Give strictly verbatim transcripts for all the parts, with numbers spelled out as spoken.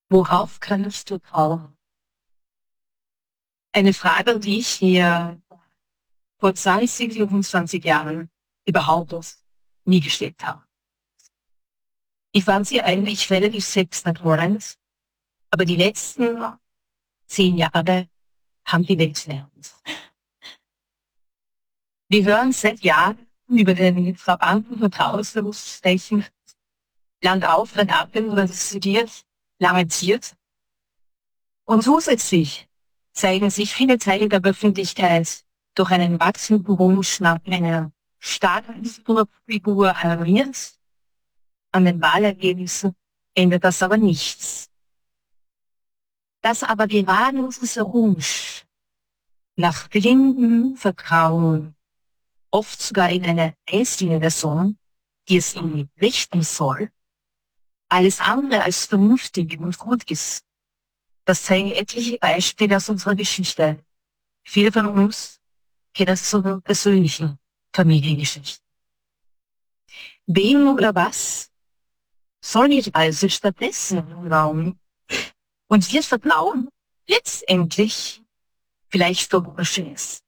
Worauf kannst du trauen? Eine Frage, die ich mir vor zwanzig, fünfundzwanzig Jahren überhaupt nie gestellt habe. Ich fand sie eigentlich relativ selbsterklärend, aber die letzten zehn Jahre haben die Welt gelernt. Wir hören seit Jahren über den Verwandten Vertrauensverlust sprechen, Land auf, Land ab, studiert, lamentiert. Und zusätzlich zeigen sich viele Teile der Öffentlichkeit durch einen wachsenden Wunsch nach einer starken Figur alarmiert. An den Wahlergebnissen ändert das aber nichts. Dass aber gerade unser Wunsch nach blindem Vertrauen, oft sogar in eine einzelne Person, die es ihm richten soll, alles andere als vernünftig und gut ist. Das zeigen etliche Beispiele aus unserer Geschichte. Viele von uns kennen es zu persönlichen Familiengeschichten. Wem oder was soll ich also stattdessen trauen? Und wir vertrauen letztendlich vielleicht doch Schönes.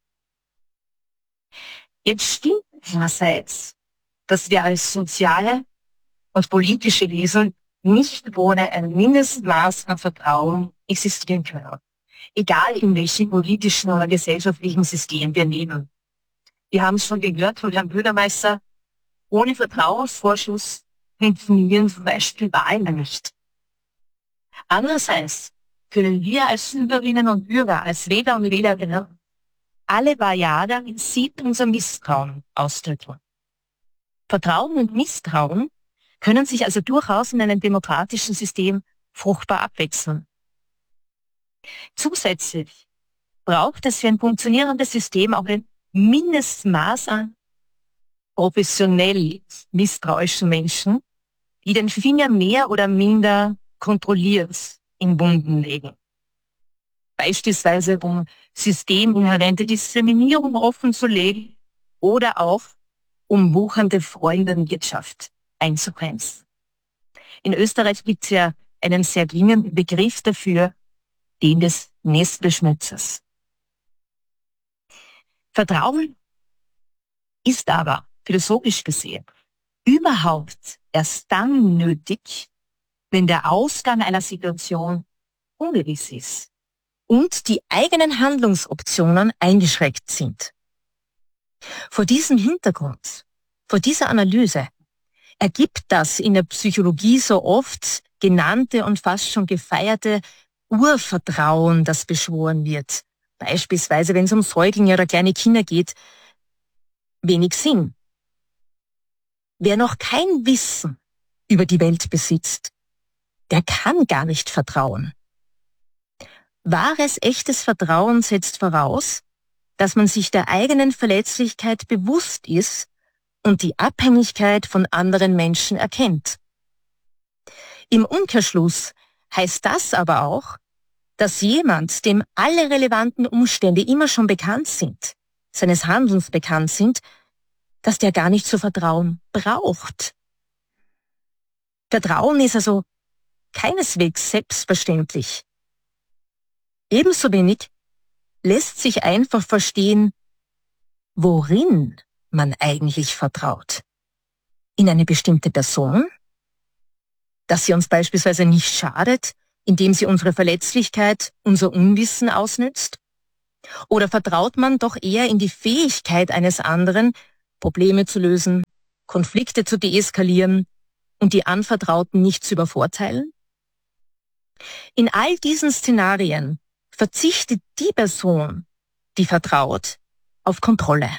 Jetzt stimmt einerseits, dass wir als soziale und politische Wesen nicht ohne ein Mindestmaß an Vertrauen existieren können. Egal in welchem politischen oder gesellschaftlichen System wir leben. Wir haben es schon gehört von Herrn Bürgermeister, ohne Vertrauensvorschuss funktionieren zum Beispiel Wahlen nicht. Andererseits können wir als Bürgerinnen und Bürger, als Wähler und Wählerinnen, alle Variablen sieht unser Misstrauen ausdrücken. Vertrauen und Misstrauen können sich also durchaus in einem demokratischen System fruchtbar abwechseln. Zusätzlich braucht es für ein funktionierendes System auch ein Mindestmaß an professionell misstrauischen Menschen, die den Finger mehr oder minder kontrolliert in Wunden legen. Beispielsweise um systeminhärente Diskriminierung offenzulegen oder auch um wuchernde Freundenwirtschaft einzubremsen. In Österreich gibt es ja einen sehr dringenden Begriff dafür, den des Nestbeschmutzers. Vertrauen ist aber, philosophisch gesehen, überhaupt erst dann nötig, wenn der Ausgang einer Situation ungewiss ist und die eigenen Handlungsoptionen eingeschränkt sind. Vor diesem Hintergrund, vor dieser Analyse, ergibt das in der Psychologie so oft genannte und fast schon gefeierte Urvertrauen, das beschworen wird, beispielsweise wenn es um Säuglinge oder kleine Kinder geht, wenig Sinn. Wer noch kein Wissen über die Welt besitzt, der kann gar nicht vertrauen. Wahres, echtes Vertrauen setzt voraus, dass man sich der eigenen Verletzlichkeit bewusst ist und die Abhängigkeit von anderen Menschen erkennt. Im Umkehrschluss heißt das aber auch, dass jemand, dem alle relevanten Umstände immer schon bekannt sind, seines Handelns bekannt sind, dass der gar nicht zu vertrauen braucht. Vertrauen ist also keineswegs selbstverständlich. Ebenso wenig lässt sich einfach verstehen, worin man eigentlich vertraut. In eine bestimmte Person, dass sie uns beispielsweise nicht schadet, indem sie unsere Verletzlichkeit, unser Unwissen ausnützt? Oder vertraut man doch eher in die Fähigkeit eines anderen, Probleme zu lösen, Konflikte zu deeskalieren und die Anvertrauten nicht zu übervorteilen? In all diesen Szenarien verzichtet die Person, die vertraut, auf Kontrolle.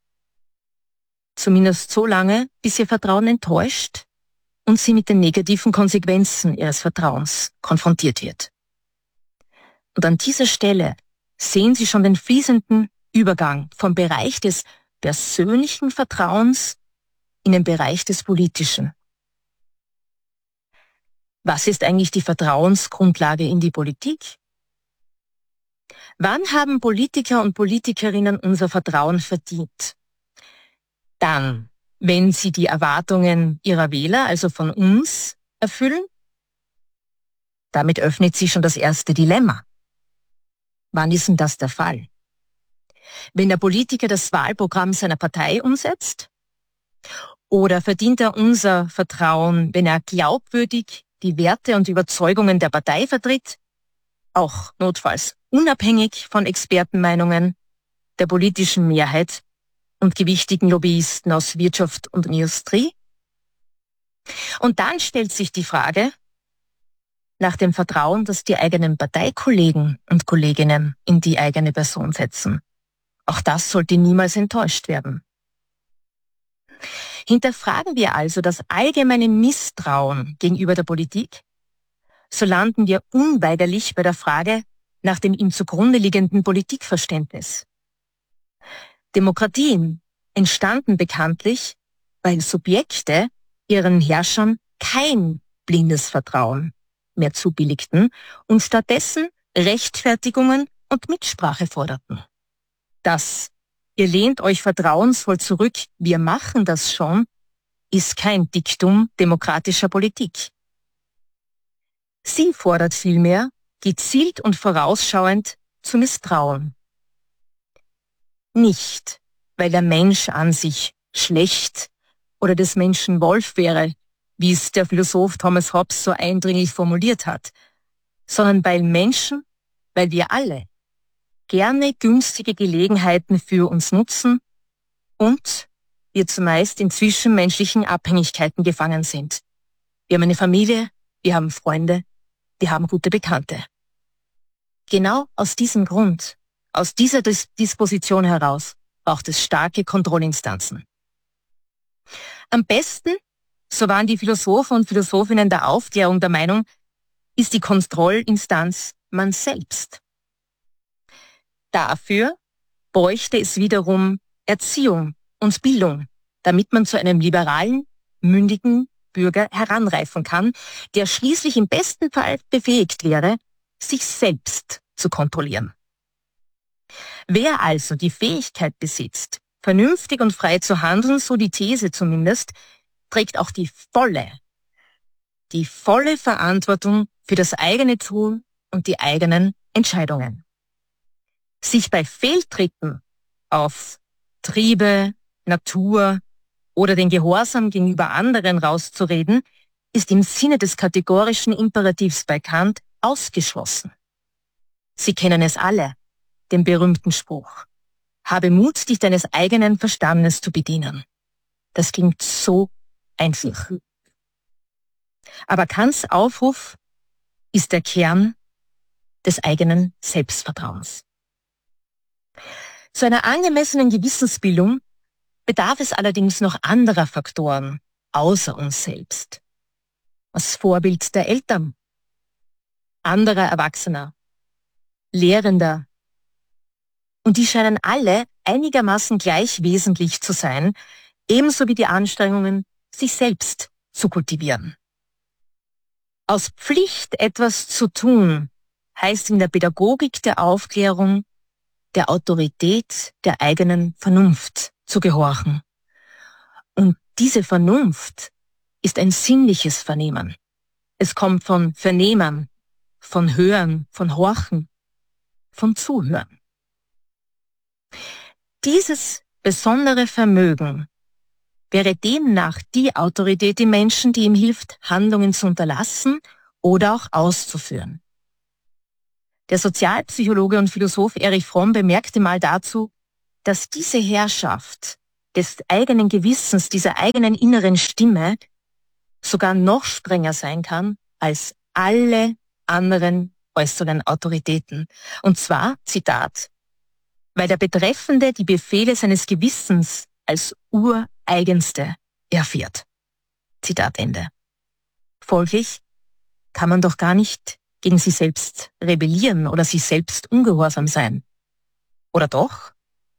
Zumindest so lange, bis ihr Vertrauen enttäuscht und sie mit den negativen Konsequenzen ihres Vertrauens konfrontiert wird. Und an dieser Stelle sehen Sie schon den fließenden Übergang vom Bereich des persönlichen Vertrauens in den Bereich des politischen. Was ist eigentlich die Vertrauensgrundlage in die Politik? Wann haben Politiker und Politikerinnen unser Vertrauen verdient? Dann, wenn sie die Erwartungen ihrer Wähler, also von uns, erfüllen? Damit öffnet sich schon das erste Dilemma. Wann ist denn das der Fall? Wenn der Politiker das Wahlprogramm seiner Partei umsetzt? Oder verdient er unser Vertrauen, wenn er glaubwürdig die Werte und Überzeugungen der Partei vertritt, auch notfalls unabhängig von Expertenmeinungen der politischen Mehrheit und gewichtigen Lobbyisten aus Wirtschaft und Industrie? Und dann stellt sich die Frage nach dem Vertrauen, das die eigenen Parteikollegen und Kolleginnen in die eigene Person setzen. Auch das sollte niemals enttäuscht werden. Hinterfragen wir also das allgemeine Misstrauen gegenüber der Politik, so landen wir unweigerlich bei der Frage nach dem ihm zugrunde liegenden Politikverständnis. Demokratien entstanden bekanntlich, weil Subjekte ihren Herrschern kein blindes Vertrauen mehr zubilligten und stattdessen Rechtfertigungen und Mitsprache forderten. Das „Ihr lehnt euch vertrauensvoll zurück, wir machen das schon“, ist kein Diktum demokratischer Politik. Sie fordert vielmehr, gezielt und vorausschauend zu misstrauen. Nicht, weil der Mensch an sich schlecht oder des Menschen Wolf wäre, wie es der Philosoph Thomas Hobbes so eindringlich formuliert hat, sondern weil Menschen, weil wir alle gerne günstige Gelegenheiten für uns nutzen und wir zumeist in zwischenmenschlichen Abhängigkeiten gefangen sind. Wir haben eine Familie, wir haben Freunde, wir haben gute Bekannte. Genau aus diesem Grund, aus dieser Dis- Disposition heraus, braucht es starke Kontrollinstanzen. Am besten, so waren die Philosophen und Philosophinnen der Aufklärung der Meinung, ist die Kontrollinstanz man selbst. Dafür bräuchte es wiederum Erziehung und Bildung, damit man zu einem liberalen, mündigen Bürger heranreifen kann, der schließlich im besten Fall befähigt wäre, sich selbst zu kontrollieren. Wer also die Fähigkeit besitzt, vernünftig und frei zu handeln, so die These zumindest, trägt auch die volle, die volle Verantwortung für das eigene Tun und die eigenen Entscheidungen. Sich bei Fehltritten auf Triebe, Natur oder den Gehorsam gegenüber anderen rauszureden, ist im Sinne des kategorischen Imperativs bei Kant ausgeschlossen. Sie kennen es alle, den berühmten Spruch: Habe Mut, dich deines eigenen Verstandes zu bedienen. Das klingt so einfach. Aber Kants Aufruf ist der Kern des eigenen Selbstvertrauens. Zu einer angemessenen Gewissensbildung bedarf es allerdings noch anderer Faktoren außer uns selbst. Das Vorbild der Eltern, anderer Erwachsener, Lehrender. Und die scheinen alle einigermaßen gleich wesentlich zu sein, ebenso wie die Anstrengungen, sich selbst zu kultivieren. Aus Pflicht etwas zu tun, heißt in der Pädagogik der Aufklärung, der Autorität der eigenen Vernunft zu gehorchen. Und diese Vernunft ist ein sinnliches Vernehmen. Es kommt von Vernehmen, von Hören, von Horchen, von Zuhören. Dieses besondere Vermögen wäre demnach die Autorität im Menschen, die ihm hilft, Handlungen zu unterlassen oder auch auszuführen. Der Sozialpsychologe und Philosoph Erich Fromm bemerkte mal dazu, dass diese Herrschaft des eigenen Gewissens, dieser eigenen inneren Stimme, sogar noch strenger sein kann als alle anderen äußeren Autoritäten. Und zwar, Zitat, weil der Betreffende die Befehle seines Gewissens als ureigenste erfährt. Zitat Ende. Folglich kann man doch gar nicht gegen sich selbst rebellieren oder sich selbst ungehorsam sein. Oder doch?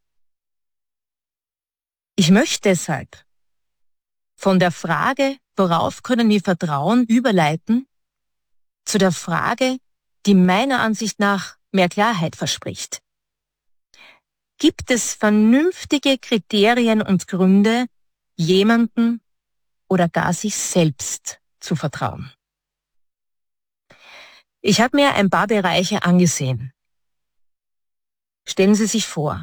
Ich möchte deshalb von der Frage, worauf können wir vertrauen, überleiten zu der Frage, die meiner Ansicht nach mehr Klarheit verspricht. Gibt es vernünftige Kriterien und Gründe, jemandem oder gar sich selbst zu vertrauen? Ich habe mir ein paar Bereiche angesehen. Stellen Sie sich vor,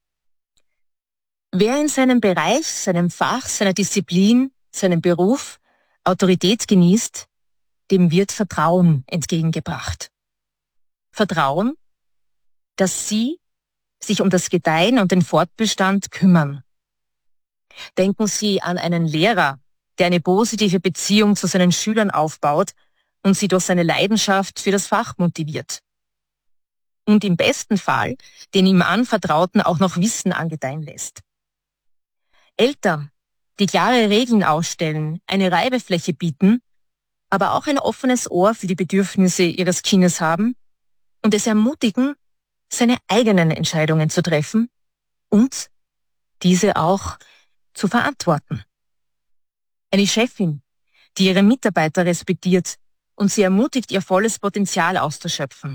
wer in seinem Bereich, seinem Fach, seiner Disziplin, seinem Beruf Autorität genießt, dem wird Vertrauen entgegengebracht. Vertrauen, dass Sie sich um das Gedeihen und den Fortbestand kümmern. Denken Sie an einen Lehrer, der eine positive Beziehung zu seinen Schülern aufbaut und sie durch seine Leidenschaft für das Fach motiviert. Und im besten Fall den ihm Anvertrauten auch noch Wissen angedeihen lässt. Eltern, die klare Regeln ausstellen, eine Reibefläche bieten, aber auch ein offenes Ohr für die Bedürfnisse ihres Kindes haben und es ermutigen, seine eigenen Entscheidungen zu treffen und diese auch zu verantworten. Eine Chefin, die ihre Mitarbeiter respektiert und sie ermutigt, ihr volles Potenzial auszuschöpfen.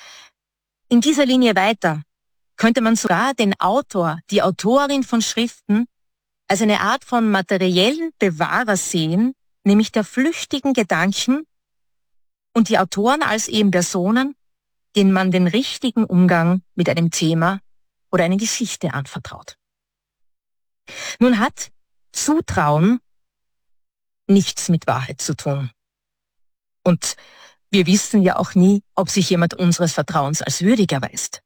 In dieser Linie weiter könnte man sogar den Autor, die Autorin von Schriften als eine Art von materiellen Bewahrer sehen, nämlich der flüchtigen Gedanken, und die Autoren als eben Personen, denen man den richtigen Umgang mit einem Thema oder einer Geschichte anvertraut. Nun hat Zutrauen nichts mit Wahrheit zu tun. Und wir wissen ja auch nie, ob sich jemand unseres Vertrauens als würdig erweist.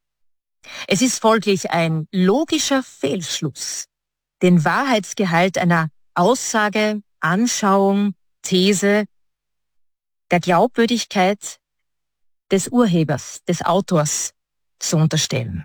Es ist folglich ein logischer Fehlschluss, den Wahrheitsgehalt einer Aussage, Anschauung, These, der Glaubwürdigkeit des Urhebers, des Autors zu unterstellen.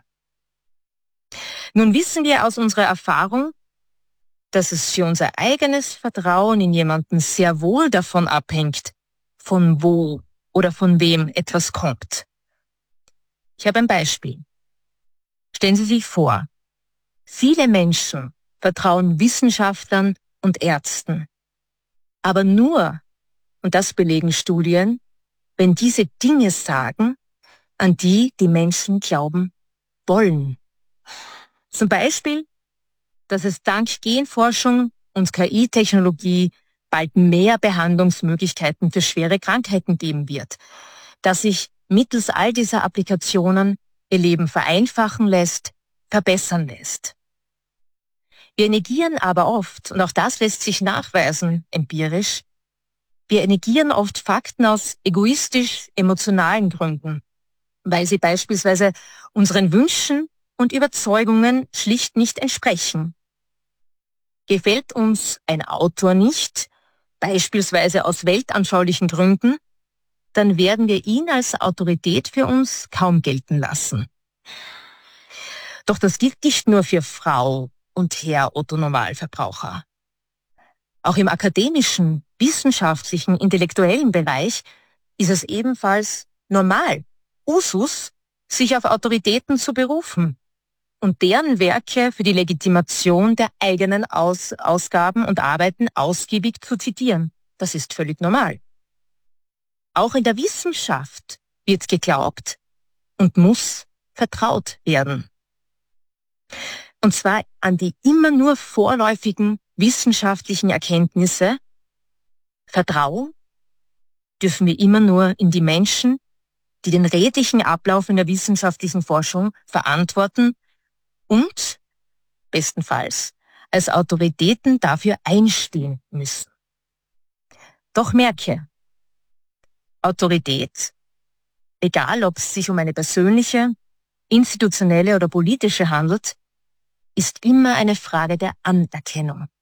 Nun wissen wir aus unserer Erfahrung, dass es für unser eigenes Vertrauen in jemanden sehr wohl davon abhängt, von wo oder von wem etwas kommt. Ich habe ein Beispiel. Stellen Sie sich vor, viele Menschen vertrauen Wissenschaftlern und Ärzten, aber nur, und das belegen Studien, wenn diese Dinge sagen, an die die Menschen glauben wollen. Zum Beispiel, dass es dank Genforschung und K I-Technologie bald mehr Behandlungsmöglichkeiten für schwere Krankheiten geben wird, dass sich mittels all dieser Applikationen ihr Leben vereinfachen lässt, verbessern lässt. Wir negieren aber oft, und auch das lässt sich nachweisen, empirisch, wir negieren oft Fakten aus egoistisch-emotionalen Gründen, weil sie beispielsweise unseren Wünschen und Überzeugungen schlicht nicht entsprechen. Gefällt uns ein Autor nicht, beispielsweise aus weltanschaulichen Gründen, dann werden wir ihn als Autorität für uns kaum gelten lassen. Doch das gilt nicht nur für Frau und Herr Otto Normalverbraucher. Auch im akademischen, wissenschaftlichen, intellektuellen Bereich ist es ebenfalls normal, Usus, sich auf Autoritäten zu berufen und deren Werke für die Legitimation der eigenen Aus- Ausgaben und Arbeiten ausgiebig zu zitieren. Das ist völlig normal. Auch in der Wissenschaft wird geglaubt und muss vertraut werden. Und zwar an die immer nur vorläufigen wissenschaftlichen Erkenntnisse. Vertrauen dürfen wir immer nur in die Menschen, die den redlichen Ablauf in der wissenschaftlichen Forschung verantworten und, bestenfalls, als Autoritäten dafür einstehen müssen. Doch merke, Autorität, egal ob es sich um eine persönliche, institutionelle oder politische handelt, ist immer eine Frage der Anerkennung.